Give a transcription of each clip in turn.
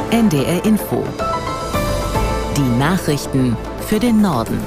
NDR Info. Die Nachrichten für den Norden.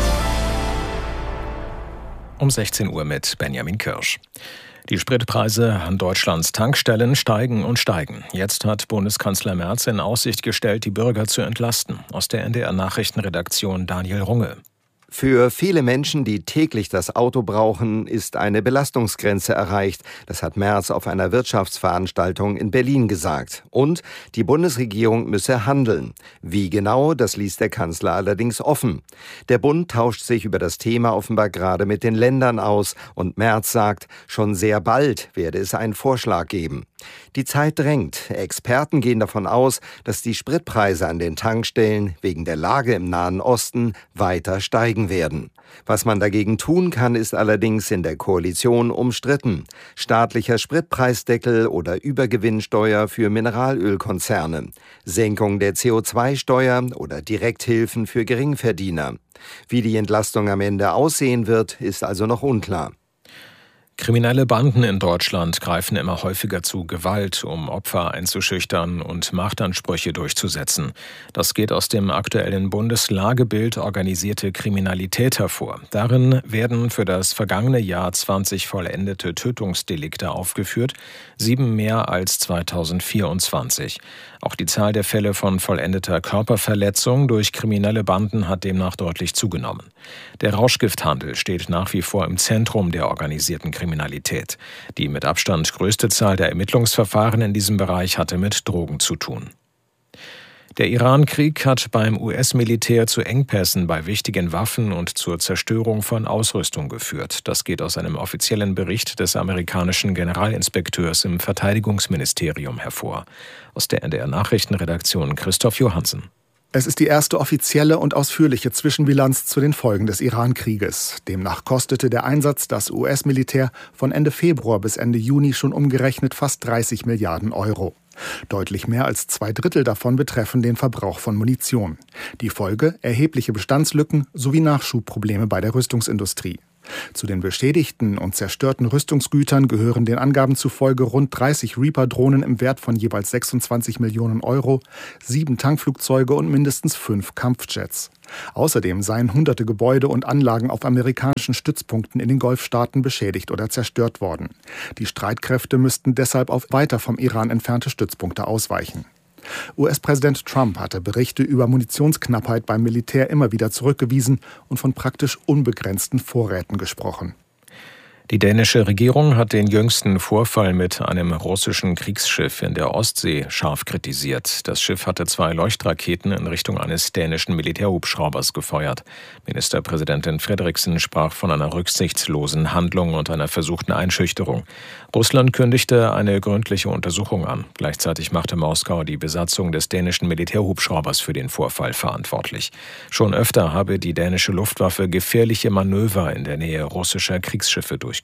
Um 16 Uhr mit Benjamin Kirsch. Die Spritpreise an Deutschlands Tankstellen steigen und steigen. Jetzt hat Bundeskanzler Merz in Aussicht gestellt, die Bürger zu entlasten. Aus der NDR-Nachrichtenredaktion Daniel Runge. Für viele Menschen, die täglich das Auto brauchen, ist eine Belastungsgrenze erreicht. Das hat Merz auf einer Wirtschaftsveranstaltung in Berlin gesagt. Und die Bundesregierung müsse handeln. Wie genau, das ließ der Kanzler allerdings offen. Der Bund tauscht sich über das Thema offenbar gerade mit den Ländern aus. Und Merz sagt, schon sehr bald werde es einen Vorschlag geben. Die Zeit drängt. Experten gehen davon aus, dass die Spritpreise an den Tankstellen wegen der Lage im Nahen Osten weiter steigen werden. Was man dagegen tun kann, ist allerdings in der Koalition umstritten. Staatlicher Spritpreisdeckel oder Übergewinnsteuer für Mineralölkonzerne, Senkung der CO2-Steuer oder Direkthilfen für Geringverdiener. Wie die Entlastung am Ende aussehen wird, ist also noch unklar. Kriminelle Banden in Deutschland greifen immer häufiger zu Gewalt, um Opfer einzuschüchtern und Machtansprüche durchzusetzen. Das geht aus dem aktuellen Bundeslagebild Organisierte Kriminalität hervor. Darin werden für das vergangene Jahr 20 vollendete Tötungsdelikte aufgeführt, 7 mehr als 2024. Auch die Zahl der Fälle von vollendeter Körperverletzung durch kriminelle Banden hat demnach deutlich zugenommen. Der Rauschgifthandel steht nach wie vor im Zentrum der organisierten Kriminalität. Die mit Abstand größte Zahl der Ermittlungsverfahren in diesem Bereich hatte mit Drogen zu tun. Der Iran-Krieg hat beim US-Militär zu Engpässen bei wichtigen Waffen und zur Zerstörung von Ausrüstung geführt. Das geht aus einem offiziellen Bericht des amerikanischen Generalinspekteurs im Verteidigungsministerium hervor. Aus der NDR-Nachrichtenredaktion Christoph Johansen. Es ist die erste offizielle und ausführliche Zwischenbilanz zu den Folgen des Iran-Krieges. Demnach kostete der Einsatz das US-Militär von Ende Februar bis Ende Juni schon umgerechnet fast 30 Milliarden Euro. Deutlich mehr als 2/3 davon betreffen den Verbrauch von Munition. Die Folge: erhebliche Bestandslücken sowie Nachschubprobleme bei der Rüstungsindustrie. Zu den beschädigten und zerstörten Rüstungsgütern gehören den Angaben zufolge rund 30 Reaper-Drohnen im Wert von jeweils 26 Millionen Euro, 7 Tankflugzeuge und mindestens 5 Kampfjets. Außerdem seien hunderte Gebäude und Anlagen auf amerikanischen Stützpunkten in den Golfstaaten beschädigt oder zerstört worden. Die Streitkräfte müssten deshalb auf weiter vom Iran entfernte Stützpunkte ausweichen. US-Präsident Trump hatte Berichte über Munitionsknappheit beim Militär immer wieder zurückgewiesen und von praktisch unbegrenzten Vorräten gesprochen. Die dänische Regierung hat den jüngsten Vorfall mit einem russischen Kriegsschiff in der Ostsee scharf kritisiert. Das Schiff hatte 2 Leuchtraketen in Richtung eines dänischen Militärhubschraubers gefeuert. Ministerpräsidentin Frederiksen sprach von einer rücksichtslosen Handlung und einer versuchten Einschüchterung. Russland kündigte eine gründliche Untersuchung an. Gleichzeitig machte Moskau die Besatzung des dänischen Militärhubschraubers für den Vorfall verantwortlich. Schon öfter habe die dänische Luftwaffe gefährliche Manöver in der Nähe russischer Kriegsschiffe durchgeführt.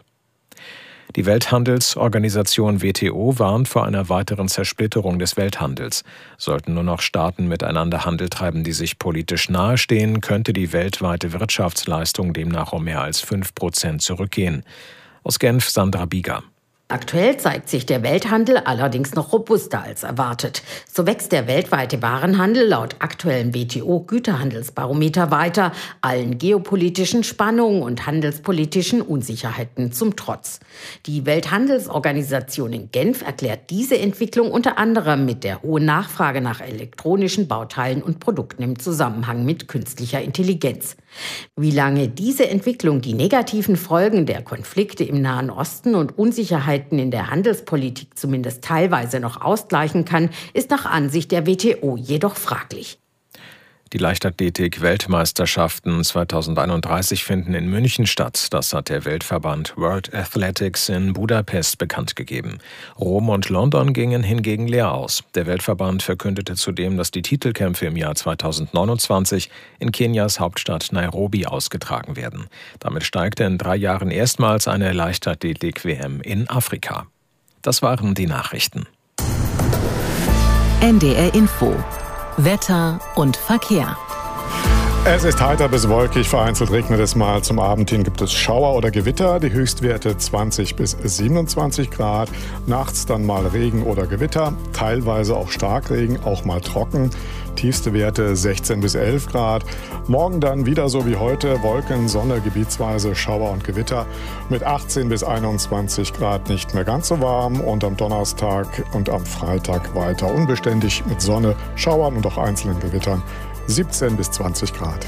Die Welthandelsorganisation WTO warnt vor einer weiteren Zersplitterung des Welthandels. Sollten nur noch Staaten miteinander Handel treiben, die sich politisch nahestehen, könnte die weltweite Wirtschaftsleistung demnach um mehr als 5% zurückgehen. Aus Genf Sandra Bieger. Aktuell zeigt sich der Welthandel allerdings noch robuster als erwartet. So wächst der weltweite Warenhandel laut aktuellem WTO-Güterhandelsbarometer weiter, allen geopolitischen Spannungen und handelspolitischen Unsicherheiten zum Trotz. Die Welthandelsorganisation in Genf erklärt diese Entwicklung unter anderem mit der hohen Nachfrage nach elektronischen Bauteilen und Produkten im Zusammenhang mit künstlicher Intelligenz. Wie lange diese Entwicklung die negativen Folgen der Konflikte im Nahen Osten und Unsicherheiten in der Handelspolitik zumindest teilweise noch ausgleichen kann, ist nach Ansicht der WTO jedoch fraglich. Die Leichtathletik-Weltmeisterschaften 2031 finden in München statt. Das hat der Weltverband World Athletics in Budapest bekannt gegeben. Rom und London gingen hingegen leer aus. Der Weltverband verkündete zudem, dass die Titelkämpfe im Jahr 2029 in Kenias Hauptstadt Nairobi ausgetragen werden. Damit steigt in 3 Jahren erstmals eine Leichtathletik-WM in Afrika. Das waren die Nachrichten. NDR Info. Wetter und Verkehr. Es ist heiter bis wolkig, vereinzelt regnet es mal. Zum Abend hin gibt es Schauer oder Gewitter, die Höchstwerte 20 bis 27 Grad. Nachts dann mal Regen oder Gewitter, teilweise auch Starkregen, auch mal trocken. Tiefste Werte 16 bis 11 Grad. Morgen dann wieder so wie heute, Wolken, Sonne, gebietsweise Schauer und Gewitter. Mit 18 bis 21 Grad nicht mehr ganz so warm. Und am Donnerstag und am Freitag weiter unbeständig mit Sonne, Schauern und auch einzelnen Gewittern. 17 bis 20 Grad.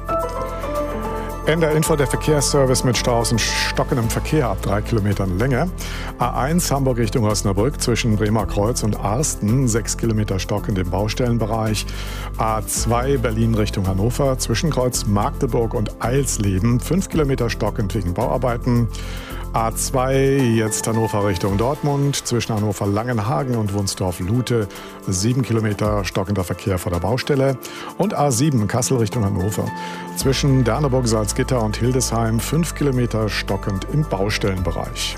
NDR Info, der Verkehrsservice mit Staus und stockendem Verkehr ab 3 Kilometern Länge. A1 Hamburg Richtung Osnabrück zwischen Bremer Kreuz und Arsten, 6 Kilometer stockend im Baustellenbereich. A2 Berlin Richtung Hannover zwischen Kreuz Magdeburg und Eilsleben, 5 Kilometer stockend wegen Bauarbeiten. A2 jetzt Hannover Richtung Dortmund zwischen Hannover Langenhagen und Wunsdorf-Lute, 7 Kilometer stockender Verkehr vor der Baustelle. Und A7 Kassel Richtung Hannover zwischen Derneburg, Salzgitter und Hildesheim, 5 Kilometer stockend im Baustellenbereich.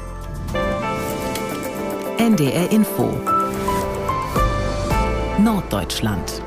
NDR Info Norddeutschland.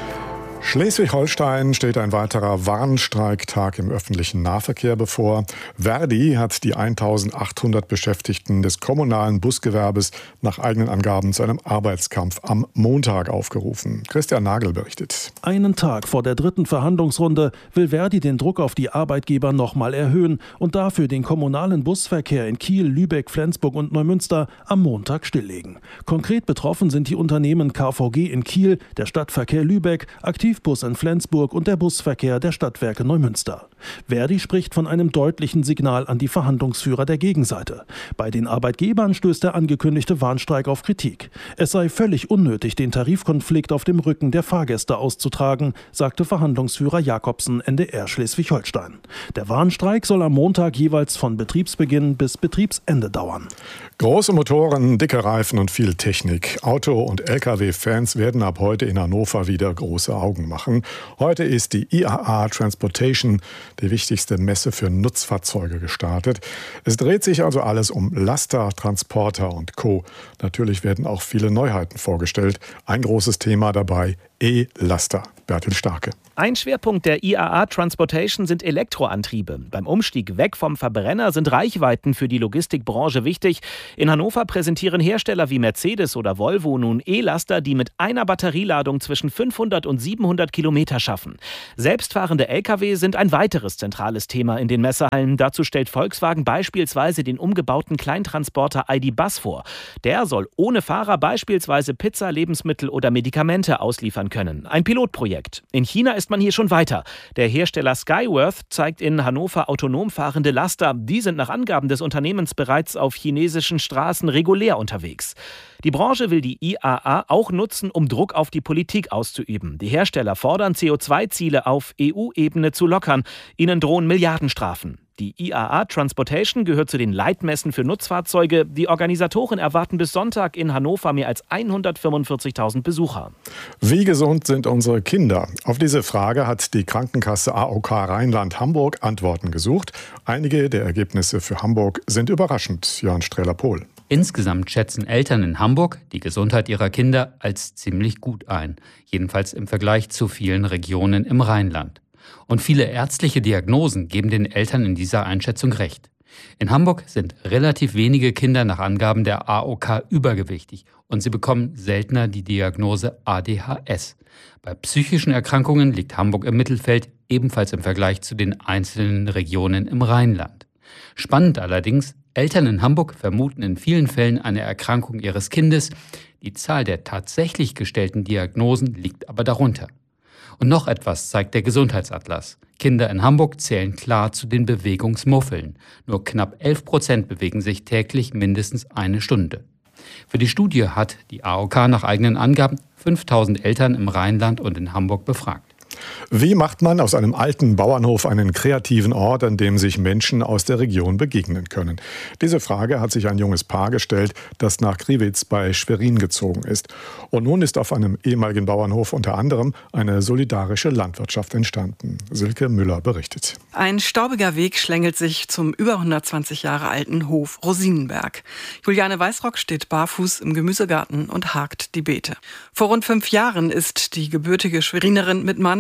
Schleswig-Holstein steht ein weiterer Warnstreiktag im öffentlichen Nahverkehr bevor. Verdi hat die 1800 Beschäftigten des kommunalen Busgewerbes nach eigenen Angaben zu einem Arbeitskampf am Montag aufgerufen. Christian Nagel berichtet. Einen Tag vor der dritten Verhandlungsrunde will Verdi den Druck auf die Arbeitgeber nochmal erhöhen und dafür den kommunalen Busverkehr in Kiel, Lübeck, Flensburg und Neumünster am Montag stilllegen. Konkret betroffen sind die Unternehmen KVG in Kiel, der Stadtverkehr Lübeck, Aktivbus in Flensburg und der Busverkehr der Stadtwerke Neumünster. Verdi spricht von einem deutlichen Signal an die Verhandlungsführer der Gegenseite. Bei den Arbeitgebern stößt der angekündigte Warnstreik auf Kritik. Es sei völlig unnötig, den Tarifkonflikt auf dem Rücken der Fahrgäste auszutragen, sagte Verhandlungsführer Jakobsen NDR Schleswig-Holstein. Der Warnstreik soll am Montag jeweils von Betriebsbeginn bis Betriebsende dauern. Große Motoren, dicke Reifen und viel Technik. Auto- und Lkw-Fans werden ab heute in Hannover wieder große Augen machen. Heute ist die IAA Transportation, die wichtigste Messe für Nutzfahrzeuge, gestartet. Es dreht sich also alles um Laster, Transporter und Co. Natürlich werden auch viele Neuheiten vorgestellt. Ein großes Thema dabei: E-Laster. Bertil Starke. Ein Schwerpunkt der IAA Transportation sind Elektroantriebe. Beim Umstieg weg vom Verbrenner sind Reichweiten für die Logistikbranche wichtig. In Hannover präsentieren Hersteller wie Mercedes oder Volvo nun E-Laster, die mit einer Batterieladung zwischen 500 und 700 Kilometer schaffen. Selbstfahrende Lkw sind ein weiteres zentrales Thema in den Messehallen. Dazu stellt Volkswagen beispielsweise den umgebauten Kleintransporter ID. Buzz vor. Der soll ohne Fahrer beispielsweise Pizza, Lebensmittel oder Medikamente ausliefern können. Ein Pilotprojekt. In China ist man hier schon weiter. Der Hersteller Skyworth zeigt in Hannover autonom fahrende Laster. Die sind nach Angaben des Unternehmens bereits auf chinesischen Straßen regulär unterwegs. Die Branche will die IAA auch nutzen, um Druck auf die Politik auszuüben. Die Hersteller fordern, CO2-Ziele auf EU-Ebene zu lockern. Ihnen drohen Milliardenstrafen. Die IAA Transportation gehört zu den Leitmessen für Nutzfahrzeuge. Die Organisatoren erwarten bis Sonntag in Hannover mehr als 145.000 Besucher. Wie gesund sind unsere Kinder? Auf diese Frage hat die Krankenkasse AOK Rheinland-Hamburg Antworten gesucht. Einige der Ergebnisse für Hamburg sind überraschend. Jörn Strehler-Pohl. Insgesamt schätzen Eltern in Hamburg die Gesundheit ihrer Kinder als ziemlich gut ein. Jedenfalls im Vergleich zu vielen Regionen im Rheinland. Und viele ärztliche Diagnosen geben den Eltern in dieser Einschätzung recht. In Hamburg sind relativ wenige Kinder nach Angaben der AOK übergewichtig und sie bekommen seltener die Diagnose ADHS. Bei psychischen Erkrankungen liegt Hamburg im Mittelfeld, ebenfalls im Vergleich zu den einzelnen Regionen im Rheinland. Spannend allerdings, Eltern in Hamburg vermuten in vielen Fällen eine Erkrankung ihres Kindes. Die Zahl der tatsächlich gestellten Diagnosen liegt aber darunter. Und noch etwas zeigt der Gesundheitsatlas. Kinder in Hamburg zählen klar zu den Bewegungsmuffeln. Nur knapp 11% bewegen sich täglich mindestens eine Stunde. Für die Studie hat die AOK nach eigenen Angaben 5.000 Eltern im Rheinland und in Hamburg befragt. Wie macht man aus einem alten Bauernhof einen kreativen Ort, an dem sich Menschen aus der Region begegnen können? Diese Frage hat sich ein junges Paar gestellt, das nach Kriwitz bei Schwerin gezogen ist. Und nun ist auf einem ehemaligen Bauernhof unter anderem eine solidarische Landwirtschaft entstanden. Silke Müller berichtet. Ein staubiger Weg schlängelt sich zum über 120 Jahre alten Hof Rosinenberg. Juliane Weißrock steht barfuß im Gemüsegarten und hakt die Beete. Vor rund 5 Jahren ist die gebürtige Schwerinerin mit Mann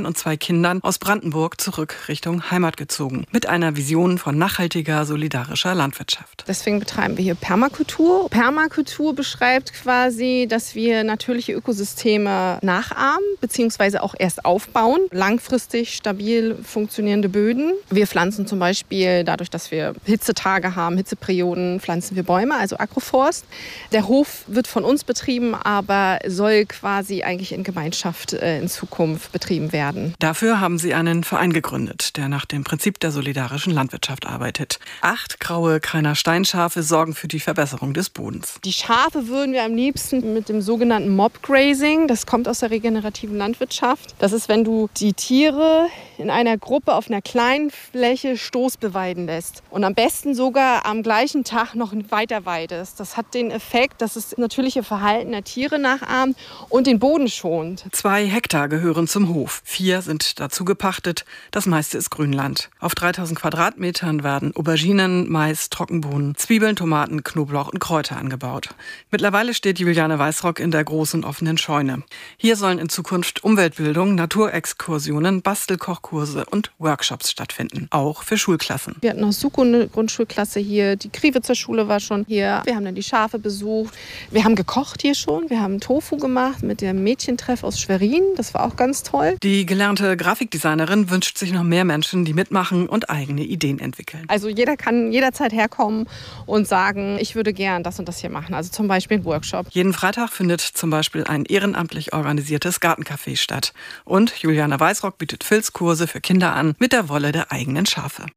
Ehemann und 2 Kindern aus Brandenburg zurück Richtung Heimat gezogen. Mit einer Vision von nachhaltiger, solidarischer Landwirtschaft. Deswegen betreiben wir hier Permakultur. Permakultur beschreibt quasi, dass wir natürliche Ökosysteme nachahmen bzw. auch erst aufbauen. Langfristig stabil funktionierende Böden. Wir pflanzen zum Beispiel, dadurch, dass wir Hitzetage haben, Hitzeperioden, pflanzen wir Bäume, also Agroforst. Der Hof wird von uns betrieben, aber soll quasi eigentlich in Gemeinschaft in Zukunft betrieben werden. Dafür haben sie einen Verein gegründet, der nach dem Prinzip der solidarischen Landwirtschaft arbeitet. 8 graue Krainer Steinschafe sorgen für die Verbesserung des Bodens. Die Schafe würden wir am liebsten mit dem sogenannten Mob-Grazing, das kommt aus der regenerativen Landwirtschaft. Das ist, wenn du die Tiere in einer Gruppe auf einer kleinen Fläche stoßbeweiden lässt und am besten sogar am gleichen Tag noch weiter weidest. Das hat den Effekt, dass es das natürliche Verhalten der Tiere nachahmt und den Boden schont. 2 Hektar gehören zum Hof. 4 sind dazu gepachtet. Das meiste ist Grünland. Auf 3000 Quadratmetern werden Auberginen, Mais, Trockenbohnen, Zwiebeln, Tomaten, Knoblauch und Kräuter angebaut. Mittlerweile steht Juliane Weißrock in der großen offenen Scheune. Hier sollen in Zukunft Umweltbildung, Naturexkursionen, Bastelkochkurse und Workshops stattfinden. Auch für Schulklassen. Wir hatten aus Suko eine Grundschulklasse hier. Die Kriwitzer Schule war schon hier. Wir haben dann die Schafe besucht. Wir haben gekocht hier schon. Wir haben Tofu gemacht mit dem Mädchentreff aus Schwerin. Das war auch ganz toll. Die gelernte Grafikdesignerin wünscht sich noch mehr Menschen, die mitmachen und eigene Ideen entwickeln. Also jeder kann jederzeit herkommen und sagen, ich würde gern das und das hier machen. Also zum Beispiel ein Workshop. Jeden Freitag findet zum Beispiel ein ehrenamtlich organisiertes Gartencafé statt. Und Juliane Weißrock bietet Filzkurse für Kinder an mit der Wolle der eigenen Schafe.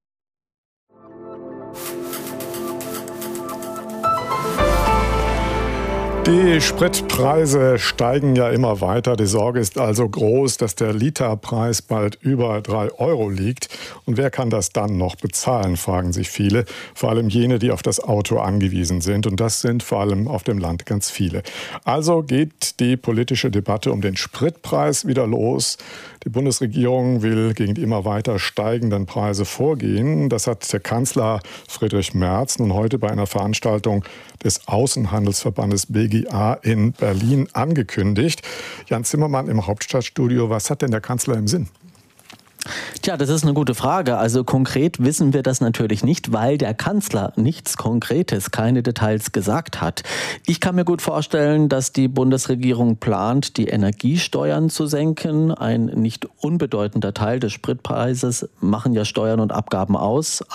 Die Spritpreise steigen ja immer weiter. Die Sorge ist also groß, dass der Literpreis bald über 3 Euro liegt. Und wer kann das dann noch bezahlen, fragen sich viele. Vor allem jene, die auf das Auto angewiesen sind. Und das sind vor allem auf dem Land ganz viele. Also geht die politische Debatte um den Spritpreis wieder los. Die Bundesregierung will gegen die immer weiter steigenden Preise vorgehen. Das hat der Kanzler Friedrich Merz nun heute bei einer Veranstaltung des Außenhandelsverbandes BGA in Berlin angekündigt. Jan Zimmermann im Hauptstadtstudio. Was hat denn der Kanzler im Sinn? Tja, das ist eine gute Frage. Also konkret wissen wir das natürlich nicht, weil der Kanzler nichts Konkretes, keine Details gesagt hat. Ich kann mir gut vorstellen, dass die Bundesregierung plant, die Energiesteuern zu senken. Ein nicht unbedeutender Teil des Spritpreises machen ja Steuern und Abgaben aus.